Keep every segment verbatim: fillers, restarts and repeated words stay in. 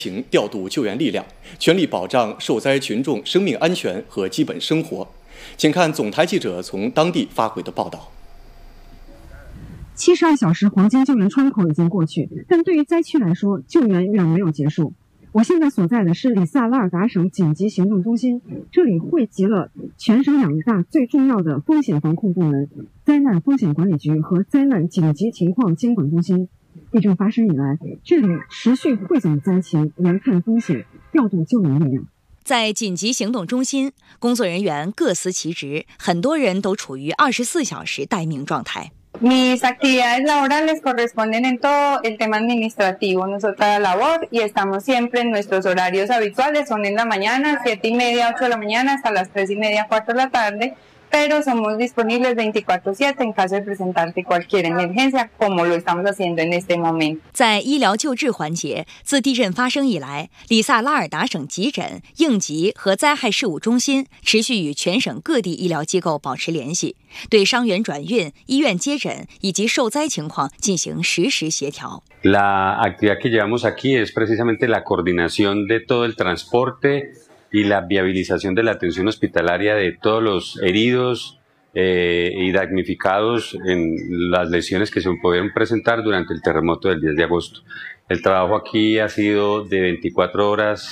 行调度救援力量，全力保障受灾群众生命安全和基本生活。请看总台记者从当地发回的报道。 七十二小时黄金救援窗口已经过去，但对于灾区来说，救援远没有结束。我现在所在的是里萨拉尔达省紧急行动中心，这里汇集了全省两大最重要的风险防控部门——灾难风险管理局和灾难紧急情况监管中心。地震发生以来，这里持续汇总灾情，研判风险，调度救援力量。 在紧急行动中心，工作人员各司其职，很多人都处于二十四小时待命状态。 Mis actividades laborales corresponden en todo el tema administrativo. Nosotros la labor y estamos siempre en nuestros horarios habituales, son en la mañana, siete y media, ocho de la mañana, hasta las tres y media, cuatro de la tarde, pero somos disponibles veinticuatro siete en caso de presentarse cualquier emergencia, como lo estamos haciendo en este momento. 在医疗救治环节，自地震发生以来，里萨拉尔达省急诊、应急和灾害事务中心持续与全省各地医疗机构保持联系，对伤员转运、医院接诊以及受灾情况进行实时协调。 La actividad que llevamos aquí es precisamente la coordinación de todo el transporte.y la viabilización de la atención hospitalaria de todos los heridos eh, y damnificados en las lesiones que se pudieron presentar durante el terremoto del diez de agosto. El trabajo aquí ha sido de veinticuatro horas.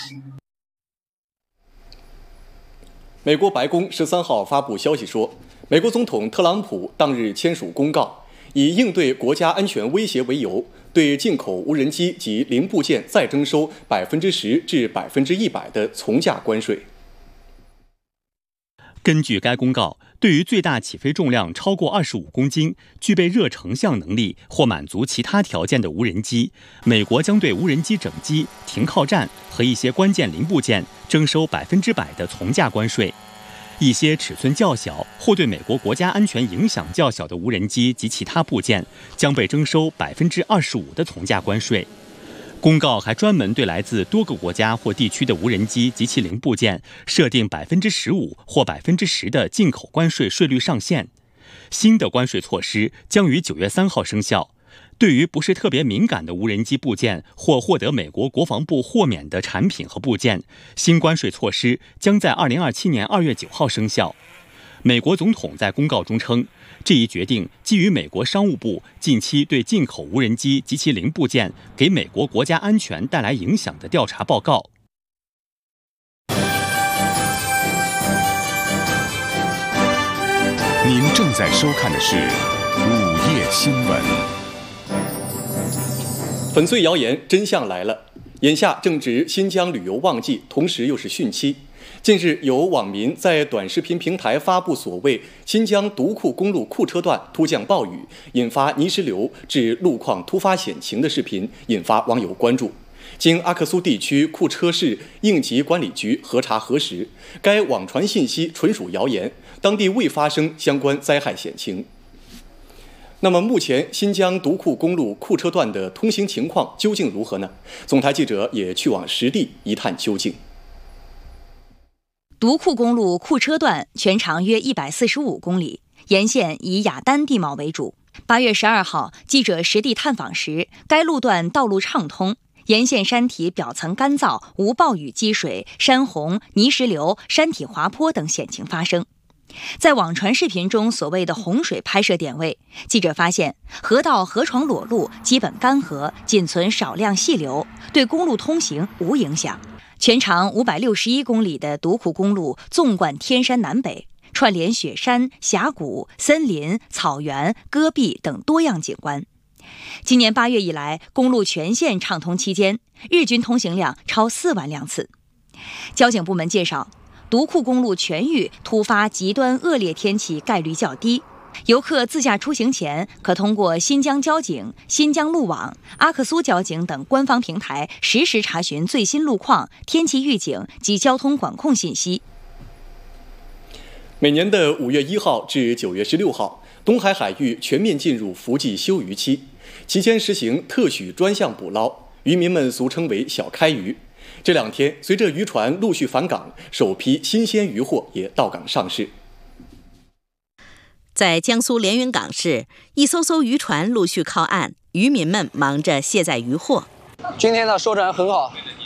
美国白宫十三号发布消息说，美国总统特朗普当日签署公告，以应对国家安全威胁为由，对进口无人机及零部件再征收百分之十至百分之一百的从价关税。 根据该公告，对于最大起飞重量超过二十五公斤、具备热成像能力或满足其他条件的无人机，美国将对无人机整机、停靠站和一些关键零部件征收百分之百的从价关税。一些尺寸较小或对美国国家安全影响较小的无人机及其他部件将被征收百分之二十五的从价关税。公告还专门对来自多个国家或地区的无人机及其零部件设定百分之十五或百分之十的进口关税税率上限。新的关税措施将于九月三号生效。对于不是特别敏感的无人机部件或获得美国国防部豁免的产品和部件，新关税措施将在二零二七年二月九号生效。美国总统在公告中称，这一决定基于美国商务部近期对进口无人机及其零部件给美国国家安全带来影响的调查报告。 您正在收看的是午夜新闻。 粉碎谣言，真相来了。眼下正值新疆旅游旺季，同时又是汛期。近日，有网民在短视频平台发布所谓新疆独库公路库车段突降暴雨，引发泥石流致路况突发险情的视频，引发网友关注。经阿克苏地区库车市应急管理局核查核实，该网传信息纯属谣言，当地未发生相关灾害险情。那么目前新疆独库公路库车段的通行情况究竟如何呢？总台记者也去往实地一探究竟。 独库公路库车段全长约一百四十五公里，沿线以雅丹地貌为主。八月十二号，记者实地探访时，该路段道路畅通，沿线山体表层干燥，无暴雨积水、山洪、泥石流、山体滑坡等险情发生。在网传视频中所谓的洪水拍摄点位，记者发现河道河床裸露，基本干涸，仅存少量细流，对公路通行无影响。全长五百六十一公里的独库公路纵贯天山南北，串联雪山、峡谷、森林、草原、戈壁等多样景观。今年八月以来，公路全线畅通期间，日均通行量超四万辆次。交警部门介绍，独库公路全域突发极端恶劣天气概率较低，游客自驾出行前可通过新疆交警、新疆路网、阿克苏交警等官方平台实时查询最新路况、天气预警及交通管控信息。 每年的五月一号至九月十六号，东海海域全面进入伏季休渔期，期间实行特许专项捕捞，渔民们俗称为小开渔。这两天，随着渔船陆续返港，首批新鲜渔获也到港上市。 在江苏连云港市，一艘艘渔船陆续靠岸，渔民们忙着卸载渔获。 今天的收成很好，